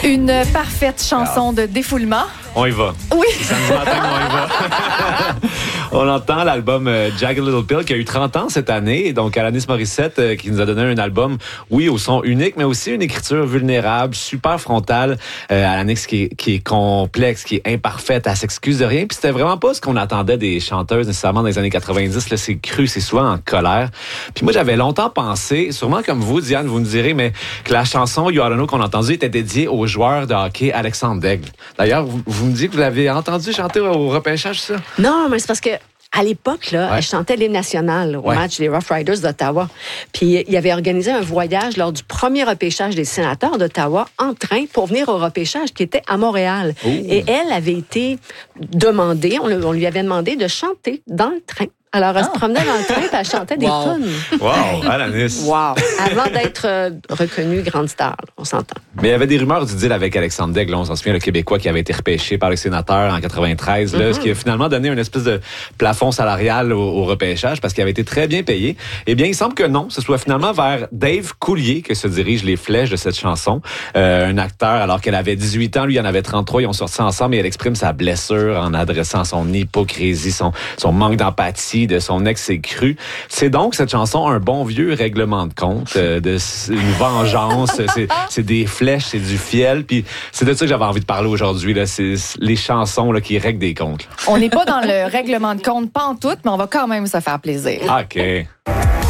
Une parfaite chanson de défoulement. On y va. Oui. Samedi matin, on y va. On entend l'album Jagged Little Pill qui a eu 30 ans cette année. Donc, Alanis Morissette qui nous a donné un album, oui, au son unique, mais aussi une écriture vulnérable, super frontale. Alanis qui est complexe, qui est imparfaite, elle s'excuse de rien. Puis c'était vraiment pas ce qu'on attendait des chanteuses nécessairement dans les années 90. Là, c'est cru, c'est souvent en colère. Puis moi, j'avais longtemps pensé, sûrement comme vous, Diane, vous me direz, mais que la chanson You Ought to Know qu'on a entendue était dédiée au joueur de hockey Alexandre Daigle. D'ailleurs, vous me dites que vous l'avez entendu chanter au repêchage, ça? Non, mais c'est parce que à l'époque, là, elle chantait l'hymne national au match des Rough Riders d'Ottawa. Puis il avait organisé un voyage lors du premier repêchage des sénateurs d'Ottawa en train pour venir au repêchage qui était à Montréal. Ooh. Et elle avait été demandée, on lui avait demandé de chanter dans le train. Alors, elle se promenait dans le train et elle chantait des tunes. Wow, Alanis. Wow. Avant d'être reconnue grande star, on s'entend. Mais il y avait des rumeurs du deal avec Alexandre Daigle. On s'en souvient, le Québécois qui avait été repêché par les sénateurs en 93, là, ce qui a finalement donné une espèce de plafond salarial au repêchage parce qu'il avait été très bien payé. Eh bien, il semble que non. Ce soit finalement vers Dave Coulier que se dirigent les flèches de cette chanson. Un acteur, alors qu'elle avait 18 ans, lui, il en avait 33. Ils ont sorti ensemble et elle exprime sa blessure en adressant son hypocrisie, son manque d'empathie de son ex est cru. C'est donc cette chanson un bon vieux règlement de compte, une vengeance, c'est des flèches, c'est du fiel, puis c'est de ça que j'avais envie de parler aujourd'hui, là, c'est les chansons là, qui règlent des comptes. On n'est pas dans le règlement de compte, pas en tout, mais on va quand même se faire plaisir. OK.